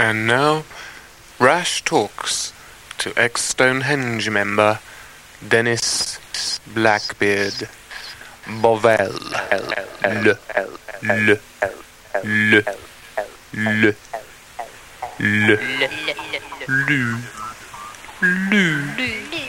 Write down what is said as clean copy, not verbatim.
And now, Rash talks to ex-Stonehenge member Dennis Blackbeard Bovell. Le.